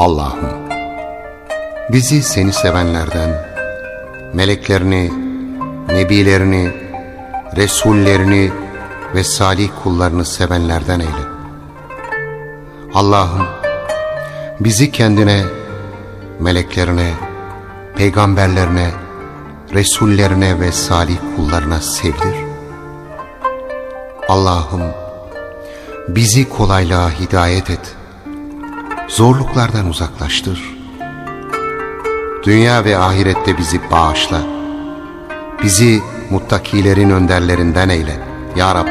Allah'ım, bizi seni sevenlerden, meleklerini, nebilerini, resullerini ve salih kullarını sevenlerden eyle. Allah'ım, bizi kendine, meleklerine, peygamberlerine, resullerine ve salih kullarına sevdir. Allah'ım, bizi kolaylığa hidayet et, zorluklardan uzaklaştır. Dünya ve ahirette bizi bağışla, bizi muttakilerin önderlerinden eyle. Ya Rabbi,